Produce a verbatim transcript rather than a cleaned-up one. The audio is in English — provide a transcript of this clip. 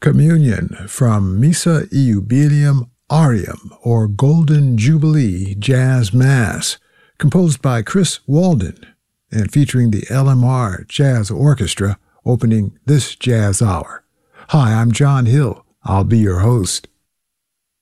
Communion from Missa Iubilium Aureum, or Golden Jubilee Jazz Mass, composed by Chris Walden and featuring the L M R Jazz Orchestra, opening this jazz hour. Hi, I'm John Hill. I'll be your host.